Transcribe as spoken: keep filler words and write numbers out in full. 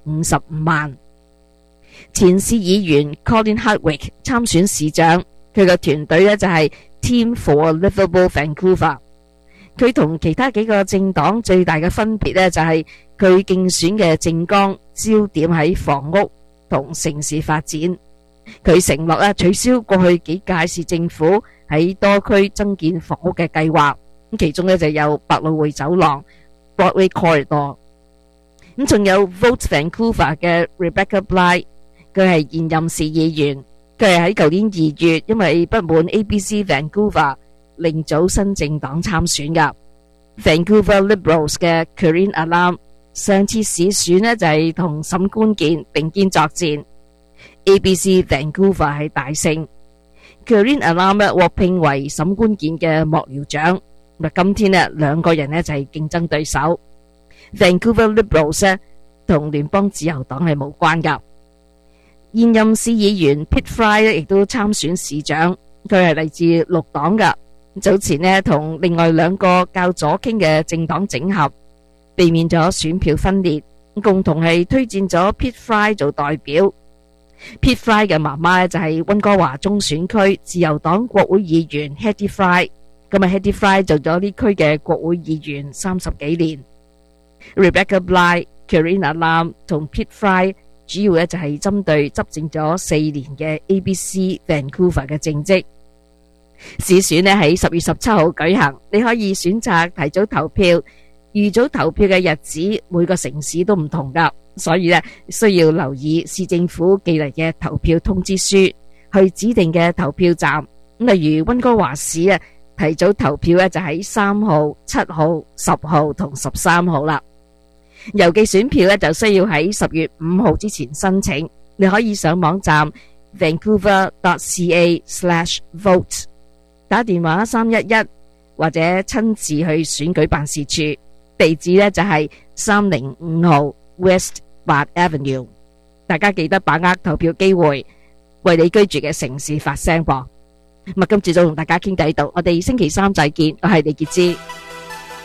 五十五萬。前市議員 Colin Hardwick 參選市長，佢個團隊呢就係 Team for Livable Vancouver。佢同其他幾個政黨最大嘅分別呢，就係佢競選嘅政綱焦點喺房屋同城市發展。佢承諾咧取消過去幾屆市政府喺多區增建房屋嘅計劃，咁其中咧就有百老匯走廊 Broadway Corridor。咁仲有 Vote Vancouver 嘅 Rebecca Bly， 佢係現任市議員，佢係喺舊年二月因為不滿 A B C Vancouver 另組新政黨參選噶。Vancouver Liberals 嘅 Karine Alam 上次市選呢就係同沈官健並肩作戰。A B C Vancouver 係大勝 ，Karine Alam 獲聘為沈官健嘅幕僚長。咁今天呢兩個人呢就係競爭對手。Vancouver Liberals 呢同聯邦自由黨係無關噶。現任市議員 Pitt Fry 呢亦都參選市長，佢係嚟自綠黨噶。早前呢同另外兩個較左傾嘅政黨整合，避免咗選票分裂，共同係推薦咗 Pitt Fry 做代表。Pitt Fry 嘅媽媽就係溫哥華中選區自由黨國會議員 Hedy Fry， 咁啊 Hedy Fry 做咗呢區嘅國會議員三十幾年。Rebecca Bly、Karine Alam 同 Pitt Fry 主要咧就係針對執政咗四年嘅 A B C Vancouver 嘅政績。市選呢喺十月十七號舉行，你可以選擇提早投票。預早投票嘅日子每個城市都唔同噶，所以咧需要留意市政府寄嚟嘅投票通知書，去指定嘅投票站。例如溫哥華市啊，提早投票咧就喺三號、七號、十號同十三號啦。郵寄選票咧就需要喺十月五號之前申請。你可以上網站 vancouver dot c a slash vote， 打電話三一一或者親自去選舉辦事處。地址呢就係三零五號 West 八 Avenue， 大家記得把握投票機會，為你居住嘅城市發聲噃。咁今次就同大家傾到呢度，我哋星期三再見，我係李潔芝。